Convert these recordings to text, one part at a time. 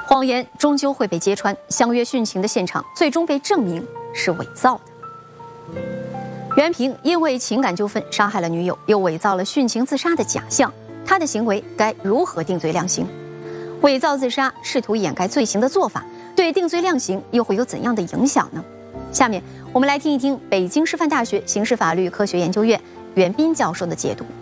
谎言终究会被揭穿，相约殉情的现场最终被证明是伪造的。袁平因为情感纠纷杀害了女友，又伪造了殉情自杀的假象，他的行为该如何定罪量刑？伪造自杀试图掩盖罪行的做法，对定罪量刑又会有怎样的影响呢？下面我们来听一听北京师范大学刑事法律科学研究院袁斌教授的解读。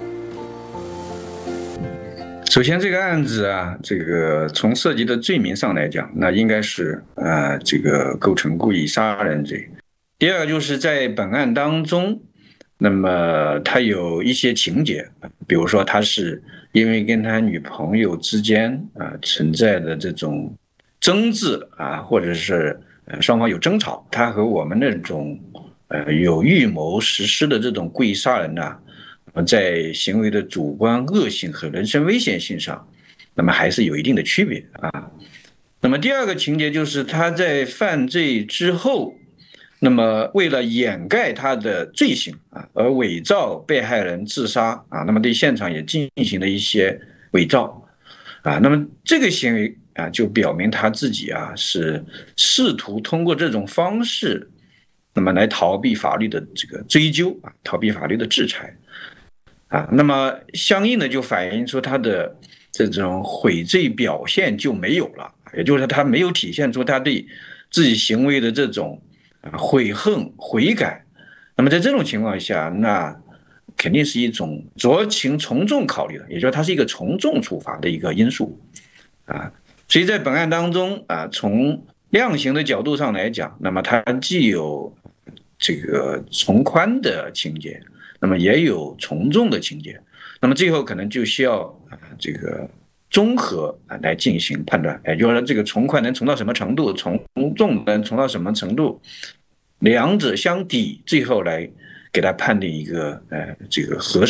首先，这个案子啊，从涉及的罪名上来讲，那应该是构成故意杀人罪。第二个就是在本案当中，那么他有一些情节，比如说他是因为跟他女朋友之间存在的这种争执或者是双方有争吵，他和我们那种有预谋实施的这种故意杀人在行为的主观恶性和人身危险性上，那么还是有一定的区别那么第二个情节就是他在犯罪之后，那么为了掩盖他的罪行而伪造被害人自杀那么对现场也进行了一些伪造那么这个行为就表明他自己是试图通过这种方式，那么来逃避法律的这个追究逃避法律的制裁那么相应的就反映出他的这种悔罪表现就没有了，也就是他没有体现出他对自己行为的这种悔恨悔改。那么在这种情况下，那肯定是一种酌情从重考虑的，也就是它是一个从重处罚的一个因素所以在本案当中从量刑的角度上来讲，那么它既有这个从宽的情节，那么也有从重的情节，那么最后可能就需要综合来进行判断，也就是说这个从宽能从到什么程度，从重能从到什么程度，两者相抵，最后来给他判定一个合适